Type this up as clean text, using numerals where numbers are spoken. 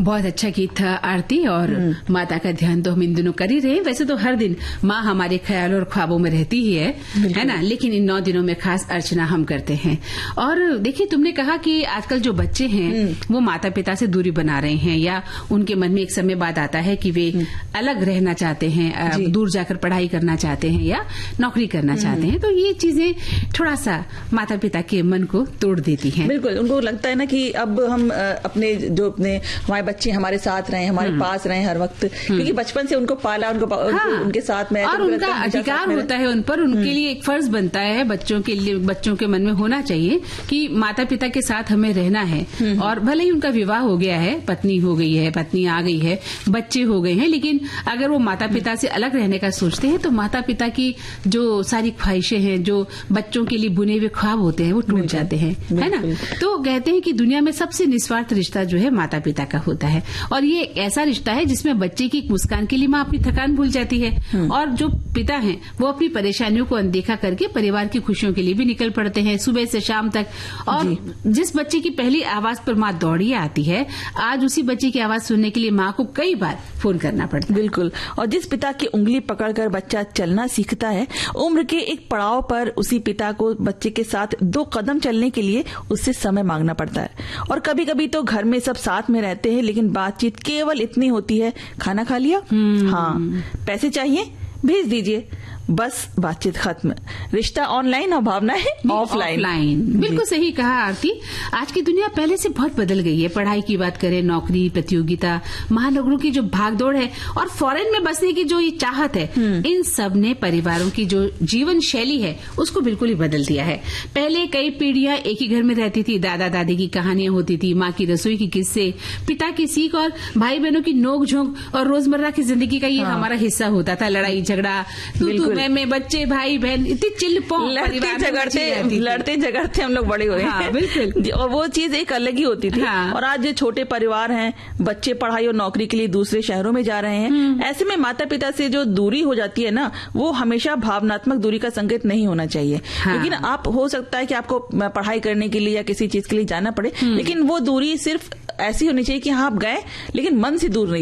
बहुत अच्छा गीत था आरती। और माता का ध्यान तो हम इन दिनों कर ही रहे हैं। वैसे तो हर दिन माँ हमारे ख्याल और ख्वाबों में रहती ही है ना, लेकिन इन 9 दिनों में खास अर्चना हम करते हैं। और देखिए, तुमने कहा कि आजकल जो बच्चे हैं वो माता पिता से दूरी बना रहे हैं, या उनके मन में एक समय बाद आता है कि वे अलग रहना चाहते हैं, दूर जाकर पढ़ाई करना चाहते हैं या नौकरी करना चाहते हैं। तो ये चीजें थोड़ा सा माता पिता के मन को तोड़ देती हैं। बिल्कुल, उनको लगता है ना कि अब हम अपने हमारे बच्चे हमारे साथ रहे, हमारे पास रहे हर वक्त, क्योंकि बचपन से उनको पाला, उनके साथ में, और उनका अधिकार होता है उन पर। उनके लिए एक फर्ज बनता है बच्चों के मन में होना चाहिए कि माता पिता के साथ हमें रहना है। और भले ही उनका विवाह हो गया है, पत्नी हो गई है, पत्नी आ गई है, बच्चे हो गए हैं, लेकिन अगर वो माता पिता से अलग रहने का सोचते हैं तो माता पिता की जो सारी ख्वाहिशें हैं, जो बच्चों के लिए बुने हुए ख्वाब होते हैं, वो टूट जाते हैं, है ना। तो कहते हैं कि दुनिया में सबसे निस्वार्थ रिश्ता जो है माता पिता का होता है। और ये ऐसा रिश्ता है जिसमें बच्चे की एक मुस्कान के लिए माँ अपनी थकान भूल जाती है, और जो पिता हैं वो अपनी परेशानियों को अनदेखा करके परिवार की खुशियों के लिए भी निकल पड़ते हैं सुबह से शाम तक। और जिस बच्चे की पहली आवाज पर माँ दौड़ी आती है, आज उसी बच्चे की आवाज सुनने के लिए माँ को कई बार फोन करना पड़ता है। बिल्कुल। और जिस पिता की उंगली पकड़कर बच्चा चलना सीखता है, उम्र के एक पड़ाव पर उसी पिता को बच्चे के साथ 2 कदम चलने के लिए उससे समय मांगना पड़ता है। और कभी कभी तो घर में सब साथ में रहते हैं, लेकिन बातचीत केवल इतनी होती है, खाना खा लिया, हाँ, पैसे चाहिए, भेज दीजिए, बस बातचीत खत्म। रिश्ता ऑनलाइन और भावना है ऑफलाइन। बिल्कुल सही कहा आरती। आज की दुनिया पहले से बहुत बदल गई है। पढ़ाई की बात करें, नौकरी, प्रतियोगिता, महानगरों की जो भागदौड़ है और फॉरेन में बसने की जो ये चाहत है, इन सब ने परिवारों की जो जीवन शैली है उसको बिल्कुल ही बदल दिया है। पहले कई पीढ़ियां एक ही घर में रहती थी, दादा दादी की कहानियां होती थी, माँ की रसोई की किस्से, पिता की सीख और भाई बहनों की नोक झोंक, और रोजमर्रा की जिंदगी का ये हमारा हिस्सा होता था। लड़ाई झगड़ा, में बच्चे भाई बहन, इतनी चिल्लपो, लड़ते झगड़ते हम लोग बड़े हुए हैं। बिल्कुल। और वो चीज एक अलग ही होती थी। और आज जो छोटे परिवार हैं, बच्चे पढ़ाई और नौकरी के लिए दूसरे शहरों में जा रहे हैं, ऐसे में माता पिता से जो दूरी हो जाती है ना, वो हमेशा भावनात्मक दूरी का संकेत नहीं होना चाहिए। लेकिन आप, हो सकता है कि आपको पढ़ाई करने के लिए या किसी चीज के लिए जाना पड़े, लेकिन वो दूरी सिर्फ ऐसी होनी चाहिए कि हाँ आप गए, लेकिन मन से दूर नहीं।